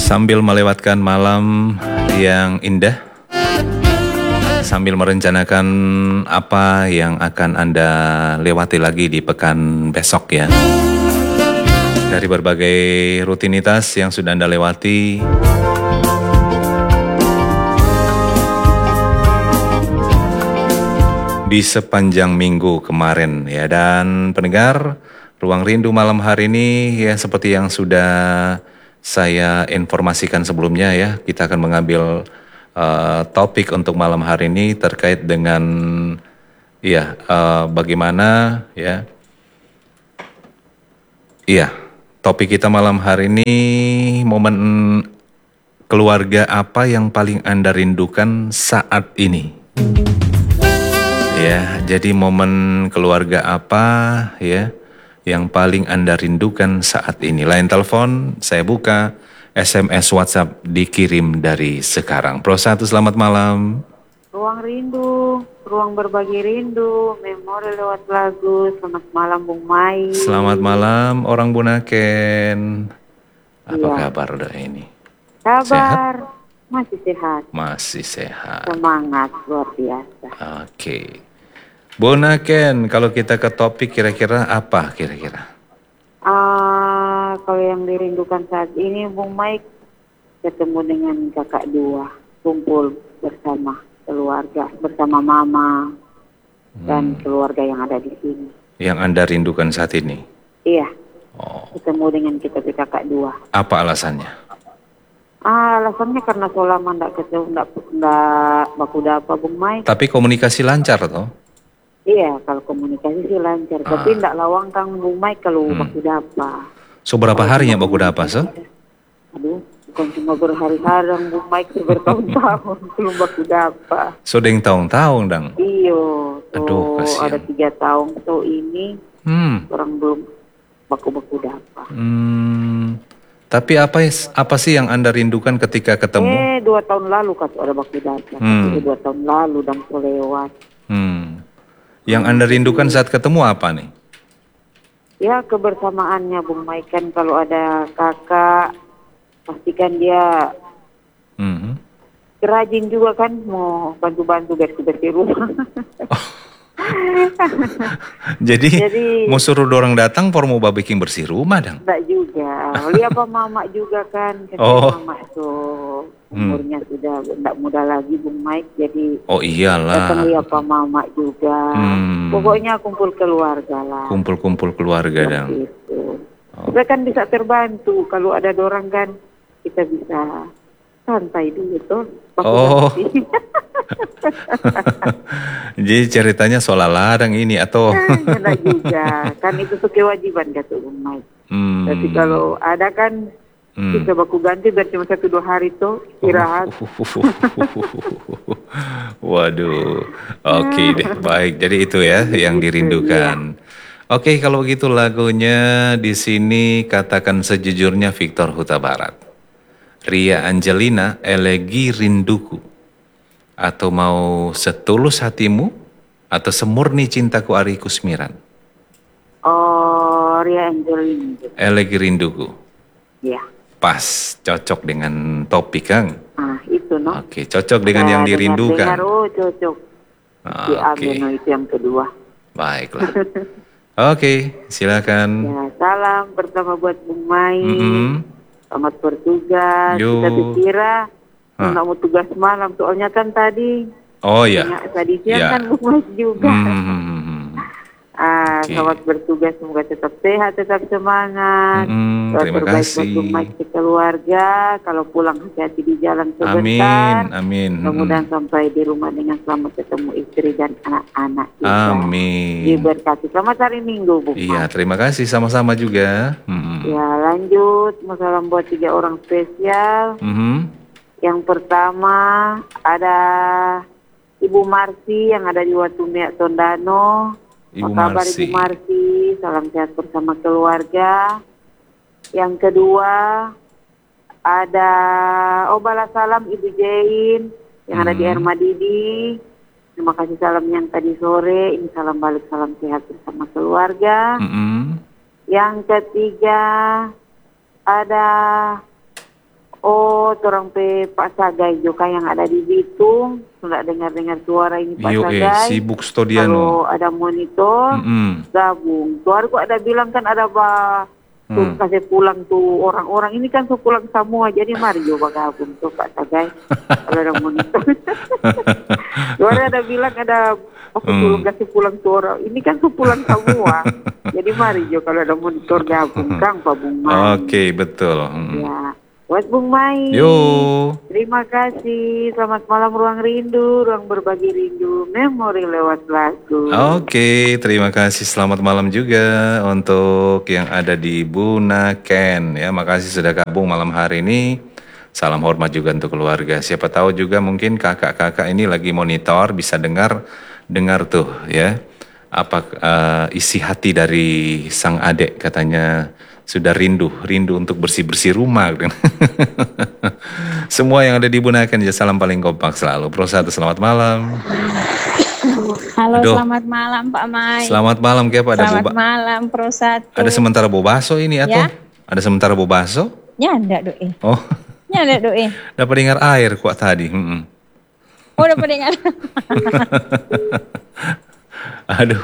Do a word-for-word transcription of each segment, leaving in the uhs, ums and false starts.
Sambil melewatkan malam yang indah, sambil merencanakan apa yang akan Anda lewati lagi di pekan besok ya. Dari berbagai rutinitas yang sudah Anda lewati, di sepanjang minggu kemarin ya. Dan pendengar Ruang Rindu malam hari ini ya, seperti yang sudah saya informasikan sebelumnya ya, kita akan mengambil uh, topik untuk malam hari ini terkait dengan ya uh, bagaimana ya iya topik kita malam hari ini, momen keluarga apa yang paling Anda rindukan saat ini. Ya, jadi momen keluarga apa ya yang paling Anda rindukan saat ini? Line telepon saya buka, S M S WhatsApp dikirim dari sekarang. Pro satu, selamat malam. Ruang Rindu, ruang berbagi rindu, memori lewat lagu. Selamat malam Bung Mai. Selamat malam orang Bunaken. Apa Iya. kabar udah ini? Kabar Sehat? masih sehat. Masih sehat. Semangat luar biasa. Oke. Bunaken, kalau kita ke topik kira-kira apa kira-kira? Ah, kalau yang dirindukan saat ini Bung Mai ketemu dengan kakak dua, kumpul bersama keluarga, bersama mama dan Hmm. keluarga yang ada di sini. Yang Anda rindukan saat ini? Iya, Oh, ketemu dengan kita di kakak dua. apa alasannya? Ah, alasannya karena selama ndak ketemu, ndak ndak baku dapa Bung Mai. Tapi komunikasi lancar toh? Iya, kalau komunikasi sih lancar, Ah. tapi ndak lawang kang Bung Mai kalau Hmm. baku dapa. So berapa harinya baku dapa so? Aduh, bukan cuma berhari-hari Bung Mai, bertahun-tahun belum baku dapa. So deng tahun-tahun dang. Iyo, Aduh, tuh kasihan. ada tiga tahun tuh ini Hmm. orang belum baku-baku dapa. Hmm. Tapi apa apa sih yang Anda rindukan ketika ketemu? Eh, dua tahun lalu kan ada baku dapa. Hmm. Tapi dua tahun lalu dan selewat. Hmm. Yang Anda rindukan saat ketemu apa nih? Ya kebersamaannya Bung Mai, kan kalau ada kakak pastikan dia Mhm. rajin juga kan, mau bantu-bantu bersih-bersih rumah. Jadi, Jadi- mau suruh dorang datang for mau bikin bersih rumah dang? Enggak juga. Lihat apa mama juga kan. Kan Oh. mama tuh umurnya sudah enggak muda lagi Bung Mike, jadi Oh datang iyalah, lihat apa mama juga. Hmm. Pokoknya kumpul keluarga lah. kumpul-kumpul keluarga dang. Gitu. Oh. Kita kan bisa terbantu kalau ada dorang kan, kita bisa santai dulu tuh. Oh. Jadi ceritanya soal ladang ini atau? Enggak juga. Kan itu tuh kewajiban kata Bung Mike. Hmm. Tapi kalau ada kan Hmm. kita baku ganti biar cuma satu dua hari tuh istirahat. Waduh, oke deh, baik. Jadi itu ya yang dirindukan. Oke, kalau begitu lagunya di sini katakan sejujurnya Victor Huta Barat, Ria Angelina, Elegi Rinduku, atau mau setulus hatimu, atau semurni cintaku Ari Kusmiran. Oh, Ria Angelina. Elegi Rinduku, Ya. pas, cocok dengan topik Kang. Ah, itu no. Oke, cocok dengan yang Nah, dirindukan. dengar, oh cocok. Ah, Si Oke, Abeno itu yang kedua. baiklah. Oke, silakan. Ya, salam pertama buat Bung Mai. Mm-mm. Selamat bertugas. Yo. Kita dikira Hah. nggak mau tugas malam, soalnya kan tadi. Oh ya. Ya, tadi siang Ya. kan Bung Mai juga. Hmm. Ah, Oke. selamat bertugas, semoga tetap sehat, tetap semangat. Mm-mm, Doa terima terbaik kasih. buat Bung Mike ke keluarga. Kalau pulang hati-hati di jalan sebentar. Amin, amin. Mudah-mudahan sampai di rumah dengan selamat, ketemu istri dan anak-anak juga. Amin. Diberkati. Selamat hari Minggu, Bung Iya, Mike. terima kasih sama-sama juga. Mm-mm. Ya, lanjut. Salam buat tiga orang spesial. Mhm. Yang pertama ada Ibu Marsi yang ada di Watumea Tondano. Ibu Apa kabar Marsi. Ibu Marsi? Salam sehat bersama keluarga. Yang kedua ada oh balas salam Ibu Jain yang ada di Hmm. Ermadidi. Terima kasih salam yang tadi sore. Ini salam balik, salam sehat bersama keluarga. Mm-mm. Yang ketiga ada Oh, orang pe Pak Sagai juga yang ada di Bitung, sudah dengar-dengar suara ini Pak Yo eh, Sagai. sibuk studiano. Kalau ada monitor, Mm-mm. gabung. Tuh aku ada bilang kan ada bah tuh Hmm. kasih pulang tuh orang-orang ini kan tuh pulang semua, jadi mari coba gabung tuh Pak Sagai. Kalau ada monitor. Tuh ada bilang ada aku Hmm. belum kasih pulang tuh orang. Ini kan tuh pulang semua. Jadi mari jo kalau ada monitor gabung Kang Pak Bung Mai. Oke, betul. Mm. Ya. Buat Bung Mai. Yo. Terima kasih. Selamat malam Ruang Rindu, Ruang Berbagi Rindu, Memori lewat lagu. Oke, terima kasih. Selamat malam juga untuk yang ada di Bunaken ya. Makasih sudah gabung malam hari ini. Salam hormat juga untuk keluarga. Siapa tahu juga mungkin kakak-kakak ini lagi monitor bisa dengar dengar tuh ya. Apa uh, isi hati dari sang adik katanya sudah rindu, rindu untuk bersih-bersih rumah. Semua yang ada di Bunaken ya salam paling kompak selalu. Pro satu selamat malam. Halo, Aduh. selamat malam Pak Mai. Selamat malam kayak ada Selamat boba. malam Pro satu. Ada sementara bobaso ini atau? Ya. Ada sementara bobaso? Nyanda doi. Oh, Nyanda doi. dapat dengar air kuat tadi. Mm-mm. Oh, udah pendengar. Aduh.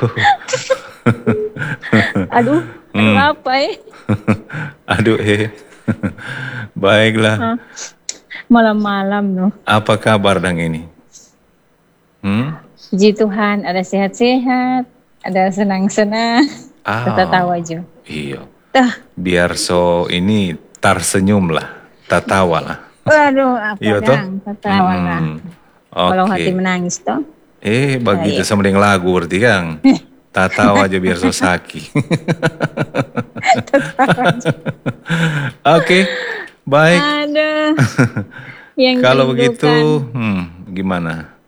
Aduh, aduh Hmm. apa ya? Aduh eh. Baiklah. Malam-malam loh. Apa kabar dang ini? Hmm? Puji Tuhan, ada sehat-sehat, ada senang-senang. Ah. Tetap tawa aja. Iya. Tah, Biar so ini tersenyum lah, tertawa lah. waduh, apa Iya toh? dang, tertawa lah. Hmm. Kalau Oke. hati menangis toh. Eh, begitu Baik. sama dengan lagu berarti Kang. Tatawa aja biar so saki. Oke, baik. Ada yang Kalau begitu, dirindukan, hmm, gimana?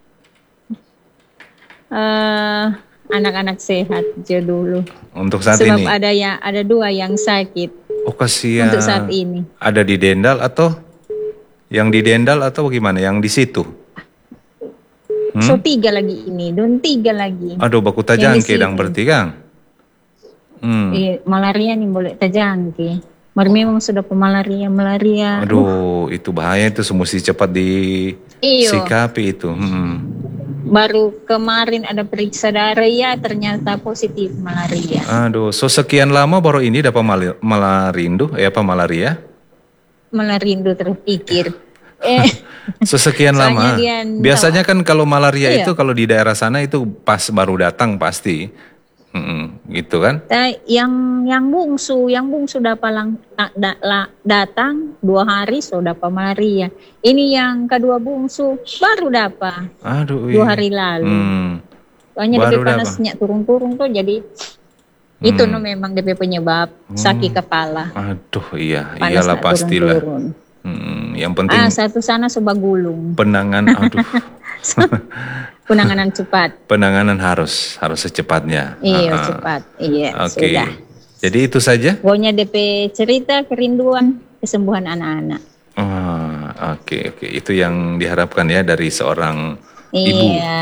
eh, anak-anak sehat aja dulu. Untuk saat Sebab ini? ada yang ada dua yang sakit Oh kasihan. untuk saat ini. Ada di Dendal atau yang di Dendal atau gimana? Yang di situ? Hmm? So tiga lagi ini, dan tiga lagi. Aduh, baku Yang tajangke di dang sini. berarti Kang. Hmm. Eh, malaria nih boleh terjangkit. Mar memang sudah pemalaria malaria. Aduh, itu bahaya itu, mesti cepat Iyo. disikapi itu. Hmm. Baru kemarin ada periksa darah ya ternyata positif malaria. Aduh, so sekian lama baru ini dapat mal malarindu, eh apa malaria? Malarindu terpikir. Eh, So sekian Soalnya lama. dia Biasanya kan kalau malaria Iya. itu kalau di daerah sana itu pas baru datang pasti. Mm-mm, gitu kan? ta- yang yang bungsu, yang bungsu dapat lang, da- da- la- datang dua hari sudah dapat malaria. Ini yang kedua bungsu baru dapat Aduh. dua iya. hari lalu. Hmm. Soalnya Baru D P panasnya turun-turun tuh jadi itu Hmm. no memang D P penyebab sakit kepala. Aduh, iya, Panas iyalah nak pastilah. turun-turun. Hmm, yang penting Ah, satu sana sudah gulung. penangan, aduh, Penanganan cepat. penanganan harus harus secepatnya. Iya, Ah, ah. cepat. Iya, Oke. sudah. Jadi itu saja. Pokoknya D P cerita kerinduan kesembuhan anak-anak. Ah, oke oke, itu yang diharapkan ya dari seorang ibu. Iya.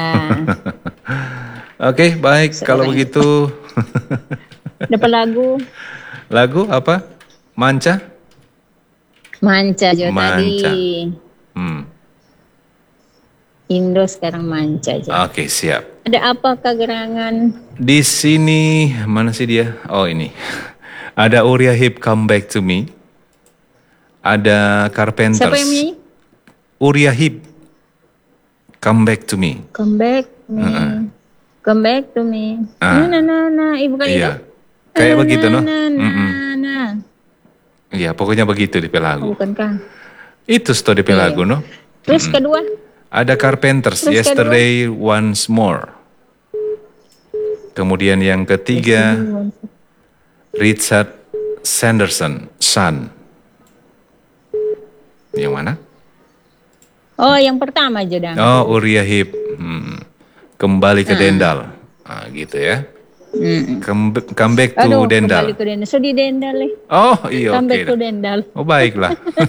Oke, baik. Kalau Seorang- begitu, Dapat lagu lagu apa? Manca? Manca aja Manca. tadi. Hmm. Indo sekarang manca aja. Oke, siap. Ada apa kegerangan? Di sini mana sih dia? Oh ini. Ada Uriah Heep Come Back to Me. Ada Carpenters. Siapa yang nyanyi? Uriah Heep Come Back to Me. Come back to me. Come back to me. Ah. Na na na, ibu kan Iya. itu? Kayak Na, begitu, no? na, na, Mm-mm. na. Iya, pokoknya begitu di Oh, lagu. bukan kan? Itu sto di Iya. lagu, no? Terus kedua? Ada Carpenters, Terus Yesterday Once More. Kemudian yang ketiga, Richard Sanderson, Sun. Yang mana? Oh, yang pertama aja dah. Oh, Uriah Heep. Hmm. Kembali ke Dendal. Ah, gitu ya. Mm. Come, come back to Aduh, Dendal. kembali ke Dendal. So di Dendal eh. Oh, iya Come oke. back to dah. Dendal. Oh, baiklah.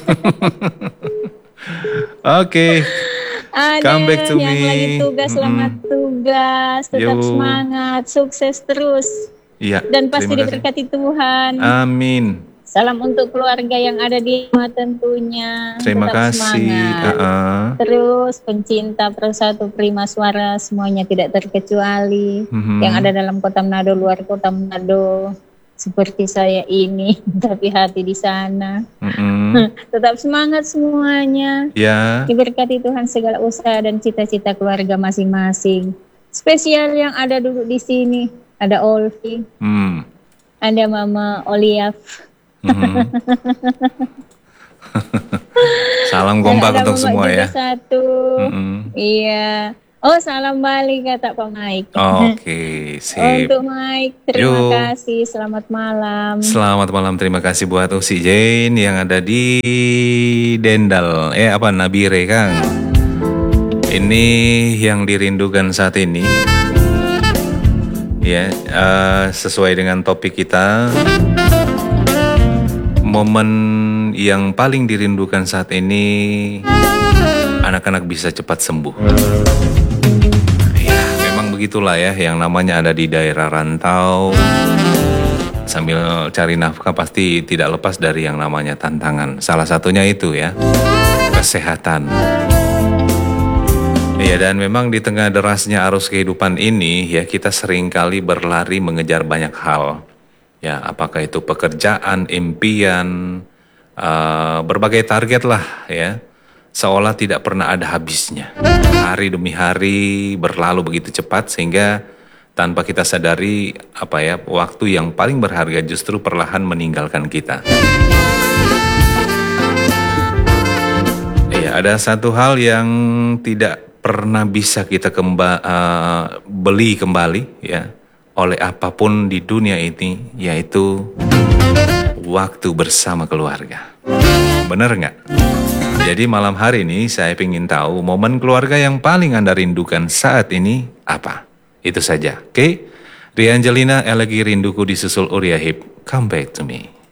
Oke. Ada Come back to yang me. lagi tugas, selamat tugas, tetap Yo. semangat, sukses terus. Iya. Dan pasti terima kasih. diberkati Tuhan. Amin. Salam untuk keluarga yang ada di rumah tentunya. Terima Tetap kasih. semangat. Uh-uh. Terus pencinta Persatu Prima Suara semuanya tidak terkecuali. Mhm. Yang ada dalam kota Manado, luar kota Manado. Seperti saya ini, tapi hati di sana. Mm-mm. Tetap semangat semuanya. Ya. Diberkati Tuhan segala usaha dan cita-cita keluarga masing-masing. Spesial yang ada duduk di sini. Ada Olvi. Hmm. Ada Mama Oliaf. Mhm. Salam Dan kompak ada untuk Mama semua juga ya. satu. Mm-mm. Iya. Oh, salam balik kata Pak Mike. Oke, sip. Untuk Mike, terima Yuk. kasih. Selamat malam. Selamat malam, terima kasih buat Usi Jane yang ada di Dendal. Eh apa, Nabire Kang. Ini yang dirindukan saat ini. Ya, eh, sesuai dengan topik kita. Momen yang paling dirindukan saat ini, anak-anak bisa cepat sembuh. Ya, memang begitulah ya, yang namanya ada di daerah rantau. Sambil cari nafkah pasti tidak lepas dari yang namanya tantangan. Salah satunya itu ya, kesehatan. Iya, dan memang di tengah derasnya arus kehidupan ini ya, kita seringkali berlari mengejar banyak hal. Ya, apakah itu pekerjaan, impian, uh, berbagai target lah ya. Seolah tidak pernah ada habisnya. Hari demi hari berlalu begitu cepat sehingga tanpa kita sadari apa ya, waktu yang paling berharga justru perlahan meninggalkan kita. Iya, ada satu hal yang tidak pernah bisa kita kemba, uh, beli kembali ya oleh apapun di dunia ini, yaitu waktu bersama keluarga. Bener nggak? Jadi malam hari ini saya ingin tahu momen keluarga yang paling Anda rindukan saat ini apa? Itu saja, oke? Okay? Ria Angelina, Elegi Rinduku disusul Uriah Hip, Come Back to Me.